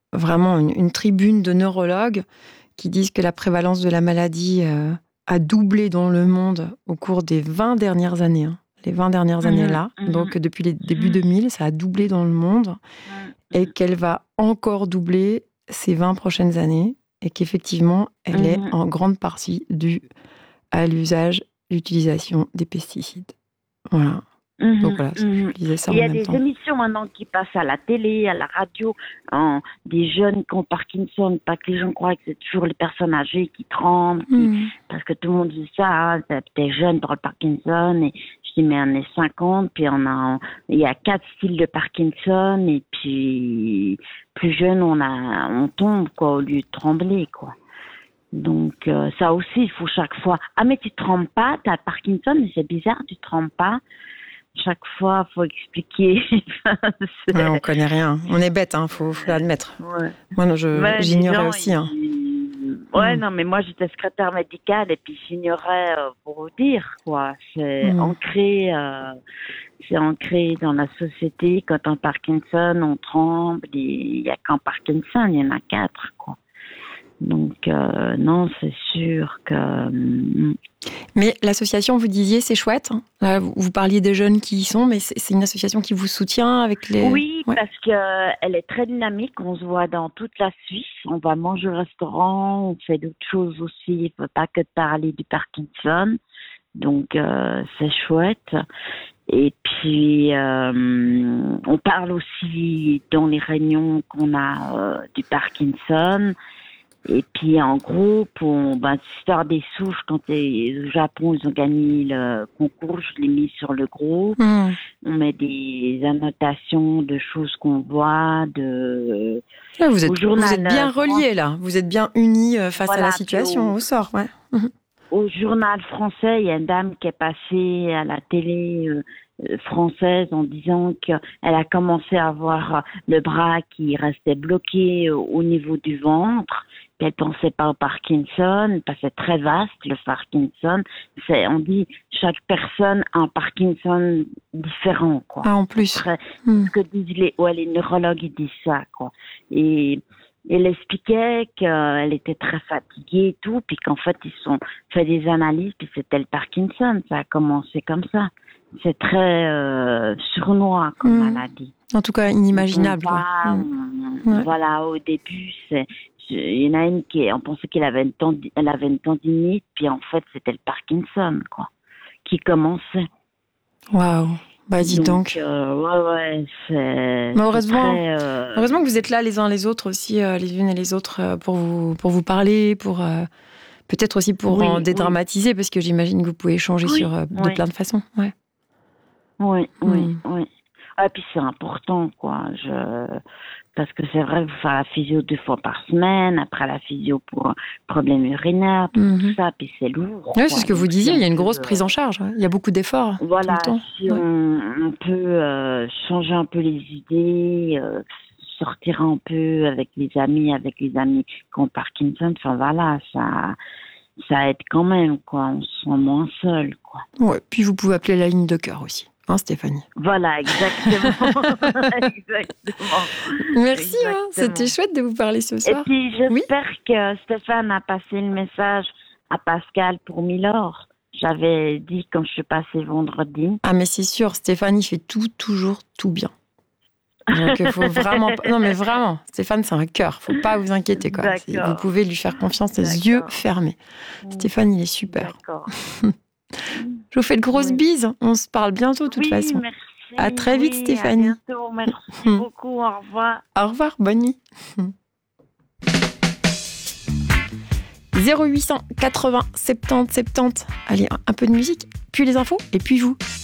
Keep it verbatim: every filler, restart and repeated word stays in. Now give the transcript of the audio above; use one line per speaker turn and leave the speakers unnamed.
vraiment une, une tribune de neurologues qui disent que la prévalence de la maladie euh, a doublé dans le monde au cours des vingt dernières années. Hein. Les vingt dernières
Mhm,
années-là.
mhm.
Donc, depuis les débuts deux mille, ça a doublé dans le monde.
Mhm.
Et qu'elle va encore doubler ces vingt prochaines années. Et qu'effectivement, elle est
Mhm.
en grande partie due à l'usage, l'utilisation des pesticides. Voilà.
Mhm,
Donc voilà,
mhm.
je disais ça
Il y
en
a
même
des
temps.
émissions maintenant qui passent à la télé, à la radio, en, des jeunes qui ont Parkinson, pas que les gens croient que c'est toujours les personnes âgées qui tremblent, qui,
Mmh.
parce que tout le monde dit ça, hein, t'es, t'es jeune pour le Parkinson, et je dis mais on est cinquante, puis on a, il y a quatre styles de Parkinson, et puis plus jeune on a, on tombe quoi, au lieu de trembler quoi. Donc euh, ça aussi il faut chaque fois, ah mais tu trembles pas, t'as Parkinson, mais c'est bizarre, tu trembles pas. Chaque fois, faut expliquer. C'est...
Ouais, on connaît rien. On est bête, hein, faut, faut l'admettre.
Ouais.
Moi, non, je,
Ouais, les
j'ignorais
gens,
aussi. Hein.
ils... Ouais,
Mm.
non, mais moi, j'étais secrétaire médicale et puis j'ignorais euh, pour vous dire, quoi. C'est
Mm.
ancré, euh, c'est ancré dans la société. Quand on Parkinson, on tremble. Il y a qu'en Parkinson, il y en a quatre, quoi. Donc, euh, non, c'est sûr que... Hum,
Mais l'association, vous disiez, c'est chouette. Hein. Là, vous, vous parliez des jeunes qui y sont, mais c'est, c'est une association qui vous soutient avec les...
Oui,
Ouais.
parce que euh, elle est très dynamique. On se voit dans toute la Suisse. On va manger au restaurant. On fait d'autres choses aussi. Il ne faut pas que de parler du Parkinson. Donc, euh, c'est chouette. Et puis, euh, on parle aussi dans les réunions qu'on a euh, du Parkinson. Et puis, en groupe, on, ben, histoire des souches, quand les, au Japon, ils ont gagné le concours, je l'ai mis sur le groupe.
Mm.
On met des annotations de choses qu'on voit, de...
Là, vous êtes,
au journal,
vous êtes bien
euh,
reliés, là. Vous êtes bien unis euh, face
voilà,
à la
puis
situation,
au,
au sort. Ouais. Mm.
au journal français, il y a une dame qui est passée à la télé euh, euh, française en disant qu'elle a commencé à avoir le bras qui restait bloqué au, au niveau du ventre. Elle pensait pas au Parkinson, parce que c'est très vaste, le Parkinson. C'est, on dit, chaque personne a un Parkinson différent, quoi.
Ah, en plus.
Très,
Mm.
ce que disent les, ouais, les neurologues, ils disent ça, quoi. Et, elle expliquait qu'elle était très fatiguée et tout, puis qu'en fait, ils ont fait des analyses, puis c'était le Parkinson. Ça a commencé comme ça. C'est très euh, sournois comme
Mm.
maladie.
En tout cas, inimaginable.
On
Quoi.
va,
Mm.
on-
Ouais.
Voilà, au début, c'est, il y en a une qui, on pensait qu'elle avait une tendinite, elle avait une tendinite, puis en fait, c'était le Parkinson, quoi, qui commençait.
Waouh. Bah, dis donc.
Donc, euh, ouais, ouais, c'est,
Mais
c'est
heureusement,
très... euh,
heureusement que vous êtes là les uns les autres aussi, euh, les unes et les autres, euh, pour vous, pour vous parler, pour euh, peut-être aussi pour
oui,
en
oui.
dédramatiser, parce que j'imagine que vous pouvez échanger
Oui,
sur, euh, de
oui.
plein de façons. Ouais.
Oui, oui,
Mm.
oui. Ah, puis c'est important, quoi. Je... Parce que c'est vrai que vous faites la physio deux fois par semaine, après la physio pour un problème urinaire, pour
Mhm.
tout ça, puis c'est lourd.
Oui,
quoi.
c'est ce que vous
Donc, si
disiez,
on
il y a une
peut,
grosse
euh,
prise en charge. Ouais. Il y a beaucoup d'efforts
Voilà,
tout le temps.
si
Ouais.
on, on peut euh, changer un peu les idées, euh, sortir un peu avec les amis, avec les amis qui ont Parkinson, enfin voilà, ça, ça aide quand même, quoi. On se sent moins seul, quoi.
Ouais. Puis vous pouvez appeler la ligne de cœur aussi, hein, Stéphanie.
Voilà, exactement. Exactement.
Merci, hein,
Exactement.
c'était chouette de vous parler ce
Et
soir.
puis, j'espère
Oui.
que Stéphane a passé le message à Pascal pour Milord. J'avais dit quand je suis passée vendredi.
Ah, mais c'est sûr, Stéphanie fait tout, toujours tout bien. Donc, il faut vraiment... pas- Non, mais vraiment, Stéphane, c'est un cœur. Faut pas vous inquiéter, quoi. C'est- Vous
D'accord.
pouvez lui faire confiance, les
D'accord.
yeux fermés. Stéphane, il est super.
D'accord.
Je vous fais de grosses
Oui.
bises. On se parle bientôt, de toute
Oui,
façon.
merci.
À très vite,
Oui,
Stéphanie.
À bientôt. Merci beaucoup. Au revoir.
Au revoir, bonne nuit. zéro huit cent quatre-vingts soixante-dix soixante-dix. Allez, un peu de musique, puis les infos, et puis vous.